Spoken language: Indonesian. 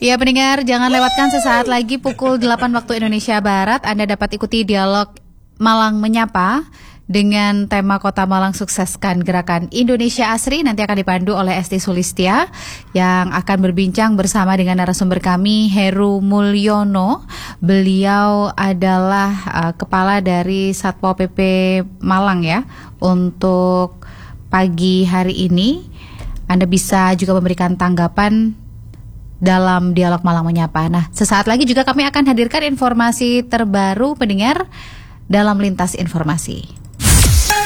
Ya pendengar, jangan lewatkan sesaat lagi pukul 8 waktu Indonesia Barat. Anda dapat ikuti dialog Malang Menyapa dengan tema Kota Malang Sukseskan Gerakan Indonesia Asri. Nanti akan dipandu oleh Esti Sulistia yang akan berbincang bersama dengan narasumber kami, Heru Mulyono. Beliau adalah kepala dari Satpol PP Malang ya. Untuk pagi hari ini Anda bisa juga memberikan tanggapan dalam dialog Malang Menyapa. Nah, sesaat lagi juga kami akan hadirkan informasi terbaru pendengar dalam Lintas Informasi.